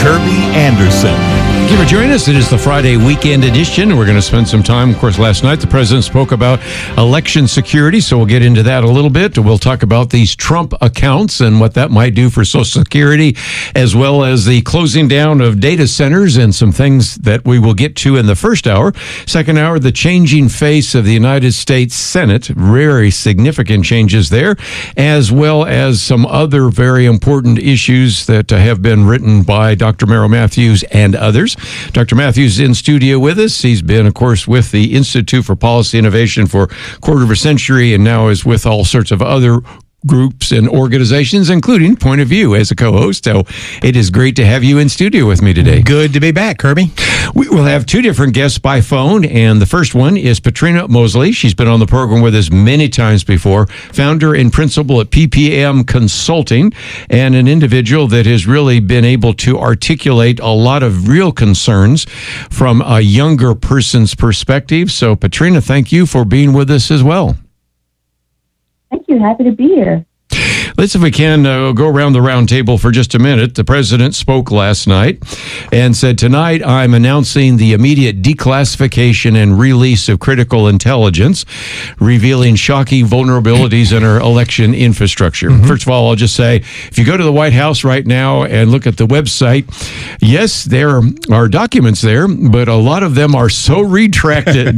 Kirby Anderson. Thank you for joining us. It is the Friday weekend edition. We're going to spend some time. Of course, last night the president spoke about election security, so we'll get into that a little bit. We'll talk about these Trump accounts and what that might do for Social Security, as well as the closing down of data centers and some things that we will get to in the first hour. Second hour, the changing face of the United States Senate. Very significant changes there, as well as some other very important issues that have been written by Dr. Merrill Matthews and others. Dr. Matthews is in studio with us. He's been, of course, with the Institute for Policy Innovation for a quarter of a century and now is with all sorts of other groups and organizations, including Point of View as a co-host. So it is great to have you in studio with me today. Good to be back, Kirby. We will have two different guests by phone, and the first one is Patrina Mosley. She's been on the program with us many times before, founder and principal at PPM Consulting, and an individual that has really been able to articulate a lot of real concerns from a younger person's perspective. So, Patrina, thank you for being with us as well. Thank you. Happy to be here. Let's, if we can, go around the round table for just a minute. The president spoke last night and said, tonight I'm announcing the immediate declassification and release of critical intelligence, revealing shocking vulnerabilities in our election infrastructure. Mm-hmm. First of all, I'll just say, if you go to the White House right now and look at the website, yes, there are documents there, but a lot of them are so retracted.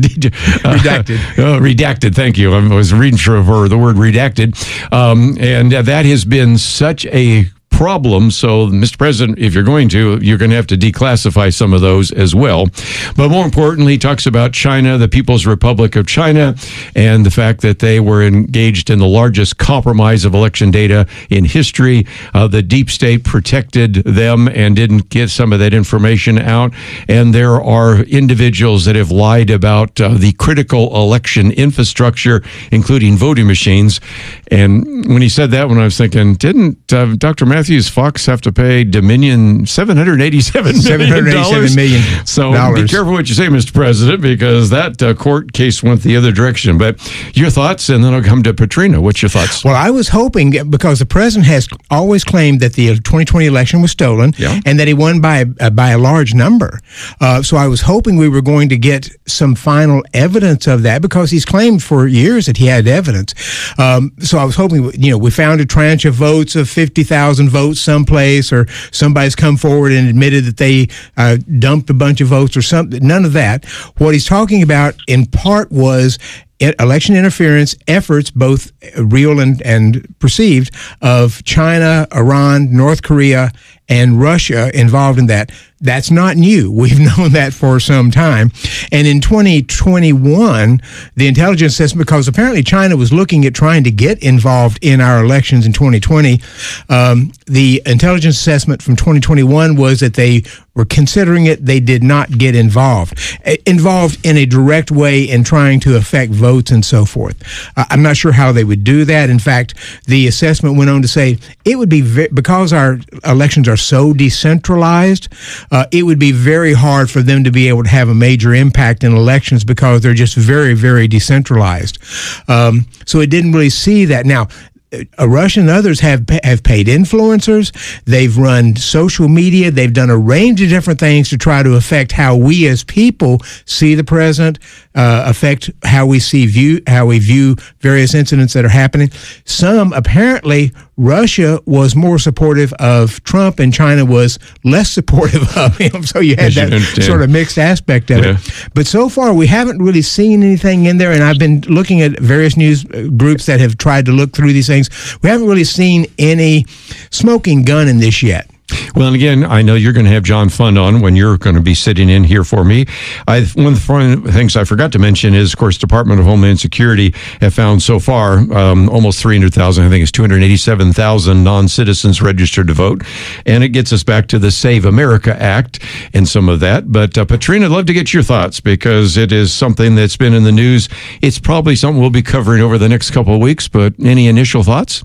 Redacted, thank you. I was reading for the word redacted. And that has been such a problem. So, Mr. President, if you're going to have to declassify some of those as well. But more importantly, he talks about China, the People's Republic of China, and the fact that they were engaged in the largest compromise of election data in history. The deep state protected them and didn't get some of that information out. And there are individuals that have lied about the critical election infrastructure, including voting machines. And when he said that, when I was thinking, didn't Dr. Matthews Fox have to pay Dominion $787 million? So be careful what you say, Mr. President, because that court case went the other direction. But your thoughts, and then I'll come to Patrina. What's your thoughts? Well, I was hoping, because the president has always claimed that the 2020 election was stolen, and that he won by a large number. So I was hoping we were going to get some final evidence of that, because he's claimed for years that he had evidence. So I was hoping, we found a tranche of votes of 50,000 votes someplace, or somebody's come forward and admitted that they dumped a bunch of votes or something. None of that. What he's talking about in part was election interference efforts, both real and perceived, of China, Iran, North Korea, and Russia involved in that. That's not new. We've known that for some time. And in 2021, the intelligence assessment, because apparently China was looking at trying to get involved in our elections in 2020, the intelligence assessment from 2021 was that they were considering it. They did not get involved in a direct way in trying to affect votes and so forth. I'm not sure how they would do that. In fact, the assessment went on to say it would be, because our elections are so decentralized, it would be very hard for them to be able to have a major impact in elections, because they're just very, very decentralized. So it didn't really see that. Now, Russia and others have paid influencers. They've run social media. They've done a range of different things to try to affect how we as people see the president, affect how we view various incidents that are happening. Some, apparently, Russia was more supportive of Trump and China was less supportive of him. So you had that sort of mixed aspect of it. But so far, we haven't really seen anything in there. And I've been looking at various news groups that have tried to look through these things. We haven't really seen any smoking gun in this yet. Well, and again, I know you're going to have John Fund on when you're going to be sitting in here for me. One of the things I forgot to mention is, of course, Department of Homeland Security have found so far almost 300,000, I think it's 287,000 non-citizens registered to vote. And it gets us back to the Save America Act and some of that. But Patrina, I'd love to get your thoughts, because it is something that's been in the news. It's probably something we'll be covering over the next couple of weeks, but any initial thoughts?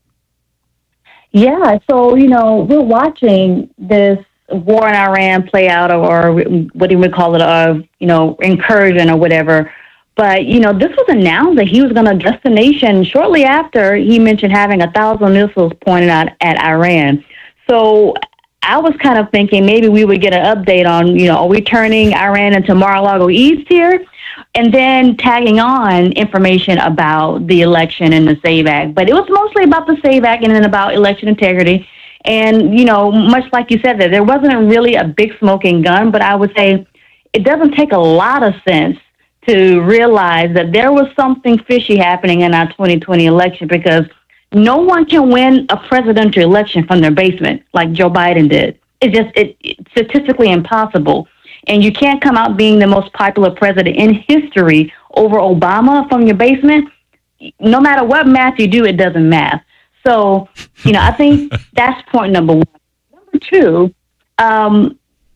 Yeah, so, we're watching this war in Iran play out, or what do we call it, incursion or whatever. But, this was announced that he was going to address the nation shortly after he mentioned having 1,000 missiles pointed out at Iran. So I was kind of thinking maybe we would get an update on, are we turning Iran into Mar-a-Lago East here? And then tagging on information about the election and the SAVE Act. But it was mostly about the SAVE Act and then about election integrity. And, much like you said, that there wasn't really a big smoking gun, but I would say it doesn't take a lot of sense to realize that there was something fishy happening in our 2020 election, because no one can win a presidential election from their basement like Joe Biden did. It's statistically impossible. And you can't come out being the most popular president in history over Obama from your basement. No matter what math you do, it doesn't math. So, I think that's point number one. Number two, I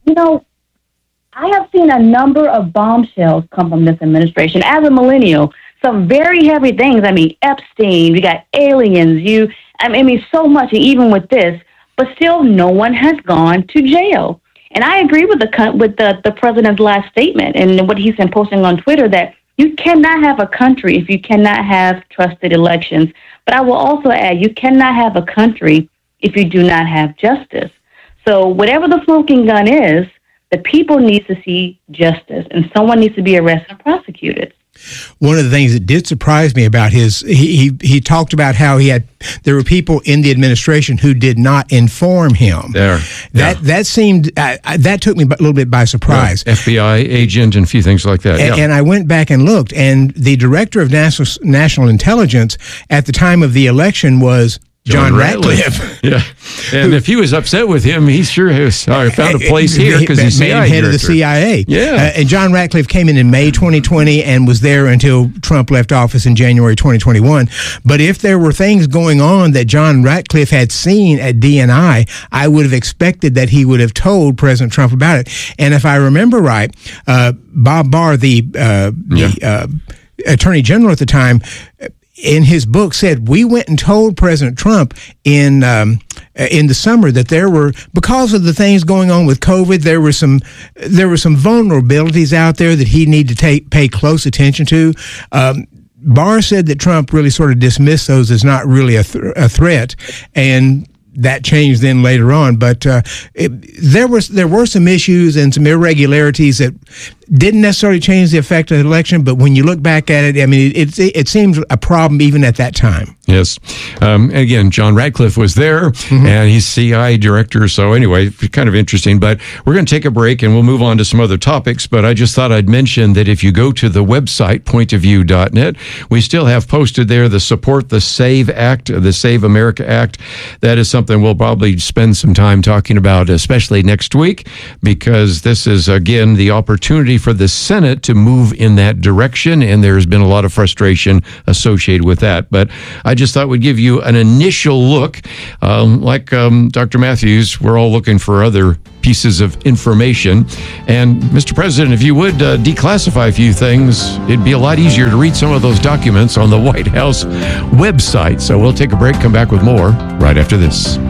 have seen a number of bombshells come from this administration. As a millennial, some very heavy things. I mean, Epstein, we got aliens, so much, and even with this, but still no one has gone to jail. And I agree with the president's last statement and what he's been posting on Twitter, that you cannot have a country if you cannot have trusted elections. But I will also add, you cannot have a country if you do not have justice. So whatever the smoking gun is, the people need to see justice, and someone needs to be arrested and prosecuted. One of the things that did surprise me about he talked about how there were people in the administration who did not inform him. That seemed that took me a little bit by surprise. Yeah. FBI agent and a few things like that. And I went back and looked, and the director of national intelligence at the time of the election was John Ratcliffe. Yeah. And if he was upset with him, he sure has found a place here because he's CIA head of the CIA. Yeah. And John Ratcliffe came in May 2020 and was there until Trump left office in January 2021. But if there were things going on that John Ratcliffe had seen at DNI, I would have expected that he would have told President Trump about it. And if I remember right, Bob Barr, the Attorney General at the time, in his book said, we went and told President Trump in the summer that there were, because of the things going on with COVID, there were some vulnerabilities out there that he needed to pay close attention to. Barr said that Trump really sort of dismissed those as not really a threat, and that changed then later on. But there were some issues and some irregularities that didn't necessarily change the effect of the election, but when you look back at it, I mean, it seems a problem even at that time. Yes. Again, John Ratcliffe was there, and he's CIA director. So anyway, kind of interesting. But we're going to take a break, and we'll move on to some other topics. But I just thought I'd mention that if you go to the website, pointofview.net, we still have posted there the Support the SAVE Act, the Save America Act. That is something we'll probably spend some time talking about, especially next week, because this is, again, the opportunity for the Senate to move in that direction, and there's been a lot of frustration associated with that. But I just thought we'd give you an initial look. Like Dr. Matthews, we're all looking for other pieces of information. And Mr. President, if you would declassify a few things, it'd be a lot easier to read some of those documents on the White House website. So we'll take a break, come back with more right after this.